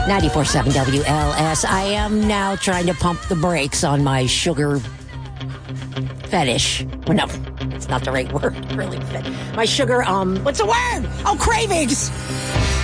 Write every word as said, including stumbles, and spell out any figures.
ninety-four point seven W L S. I am now trying to pump the brakes on my sugar fetish. Well, no, it's not the right word. Really, my sugar, um, what's the word? Oh, cravings.